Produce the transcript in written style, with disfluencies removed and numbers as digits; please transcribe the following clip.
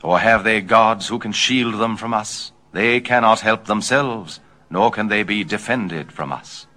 Or have they gods who can shield them from us? They cannot help themselves, nor can they be defended from us.